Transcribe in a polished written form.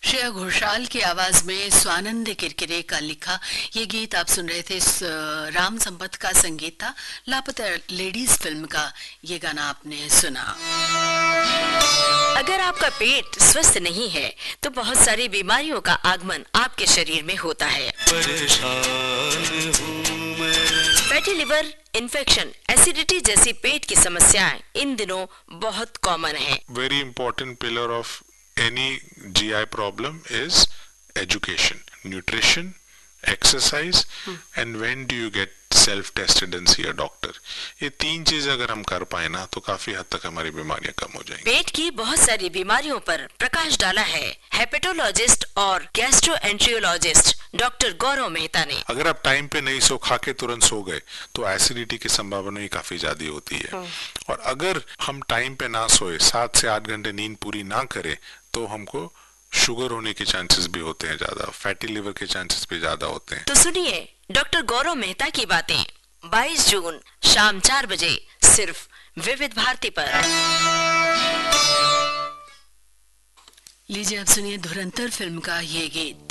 श्रेया घोषाल की आवाज में स्वानंद किरकिरे का लिखा ये गीत आप सुन रहे थे। राम संपत का संगीत था। लापता लेडीज फिल्म का ये गाना आपने सुना। अगर आपका पेट स्वस्थ नहीं है तो बहुत सारी बीमारियों का आगमन आपके शरीर में होता है। फैटी लिवर, इन्फेक्शन, एसिडिटी जैसी पेट की समस्याएं इन दिनों बहुत कॉमन है। Very important pillar of any GI problem is education, nutrition, exercise, and when do you get self-tested and see a doctor. ये तीन चीज अगर हम कर पाए ना तो काफी हद तक हमारी बीमारियां कम हो जाएंगी। पेट की बहुत सारी बीमारियों पर प्रकाश डाला है हेपेटोलॉजिस्ट और गैस्ट्रोएंट्रियोलॉजिस्ट डॉक्टर गौरव मेहता ने। अगर आप टाइम पे नहीं सो खा के तुरंत सो गए तो एसिडिटी की संभावना ही काफी ज्यादा होती है। और अगर हम टाइम पे ना सोए, 7 से 8 घंटे नींद पूरी ना करें तो हमको शुगर होने के चांसेस भी होते हैं ज्यादा, फैटी लिवर के चांसेस भी ज्यादा होते हैं। तो सुनिए डॉक्टर गौरव मेहता की बातें 22 जून शाम 4 बजे सिर्फ विविध भारती पर। लीजिए अब सुनिए धुरंधर फिल्म का ये गीत।